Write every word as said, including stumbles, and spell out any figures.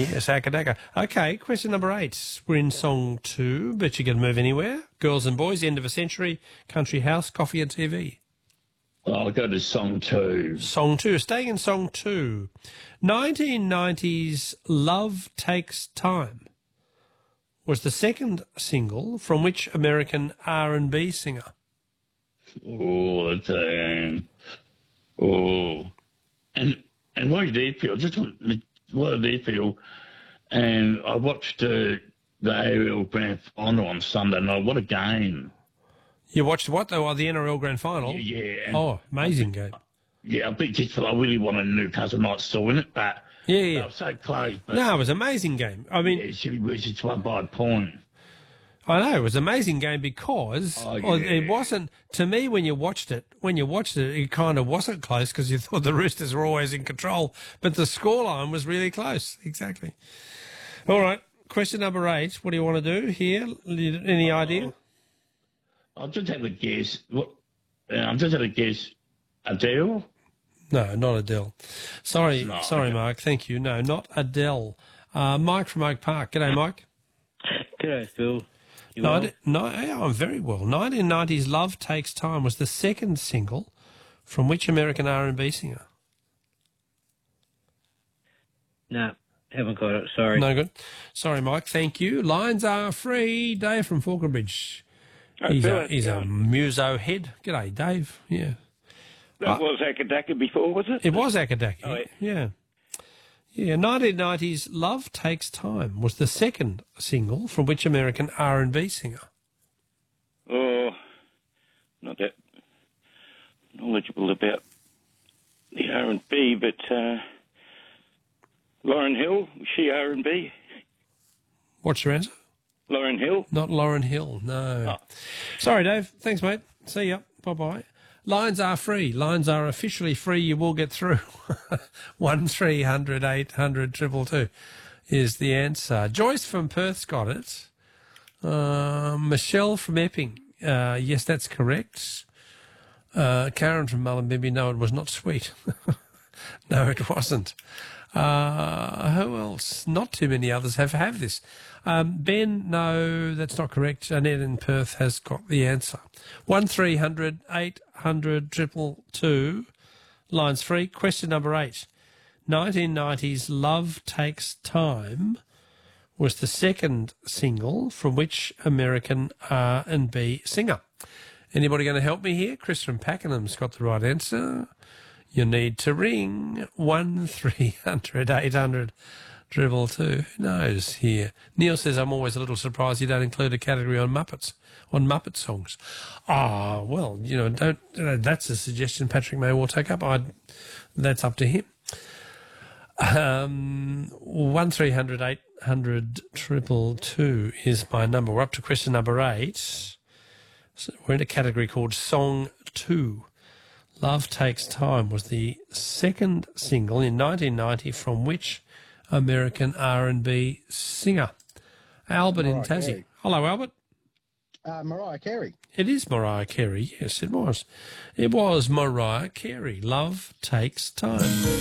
Yes, Akadaka. Okay, question number eight. We're in song two, but you can move anywhere. Girls and Boys, End of a Century, Country House, Coffee and T V. I'll go to song two. Song two. Staying in song two. nineteen nineties Love Takes Time was the second single from which American R and B singer? Oh, that's um, oh, and and what did he feel? Just what, what did he feel? And I watched uh, the A R L Grand Final on Sunday night. What a game! You watched what though? Oh, the N R L Grand Final. Yeah. yeah. Oh, amazing game. Yeah, I think just I really wanted Newcastle Knights to win it, but Yeah, yeah. they were so close. But No, it was an amazing game. I mean, yeah, she was just won by a point. I know, it was an amazing game because Oh, oh, yeah. it wasn't, to me, when you watched it, when you watched it, it kind of wasn't close because you thought the Roosters were always in control, but the scoreline was really close. Exactly. All right, question number eight. What do you want to do here? Any idea? I'll just have a guess. What? Uh, I'm just have a guess. Adele? No, not Adele. Sorry, No, sorry, okay. Mark. Thank you. No, not Adele. Uh, Mike from Oak Park. G'day, Mike. G'day, Phil. You No, I well? di- no, yeah, I'm very well. nineteen nineties Love Takes Time was the second single from which American R and B singer? No, haven't got it. Sorry. No good. Sorry, Mike. Thank you. Lines are free. Dave from Falconbridge. Oh, He's Phil, a, he's a muso head. G'day, Dave. Yeah. that was Akadaka before, was it? It was Akadaki. Oh, yeah. yeah. Yeah, nineteen nineties Love Takes Time was the second single from which American R and B singer? Oh, not that knowledgeable about the R and B, but uh, Lauren Hill, was she R and B? What's your answer? Lauren Hill? Not Lauren Hill, no. Oh. Sorry, Dave. Thanks, mate. See ya. Bye-bye. Lines are free. Lines are officially free. You will get through. one three hundred eight hundred two two two is the answer. Joyce from Perth's got it. Uh, Michelle from Epping. Uh, yes, that's correct. Uh, Karen from Mullumbimby. No, it was not sweet. No, it wasn't. Uh, who else? Not too many others have, have this. Um, Ben, no, that's not correct. Annette in Perth has got the answer. one three hundred eight hundred two two two. Lines free. Question number eight. nineteen nineties Love Takes Time was the second single from which American R and B singer? Anybody going to help me here? Chris from Pakenham's got the right answer. You need to ring one three hundred eight hundred two two two. Who knows here? Neil says, I'm always a little surprised you don't include a category on Muppets, on Muppet songs. Ah, well, you know, don't. You know, that's a suggestion Patrick may well take up. I, that's up to him. Um, one three hundred eight hundred two two two is my number. We're up to question number eight. So we're in a category called Song Two. Love Takes Time was the second single in nineteen ninety from which American R and B singer? Albert in Mariah Tassie. Carey. Hello, Albert. Uh, Mariah Carey. It is Mariah Carey. Yes, it was. It was Mariah Carey. Love Takes Time.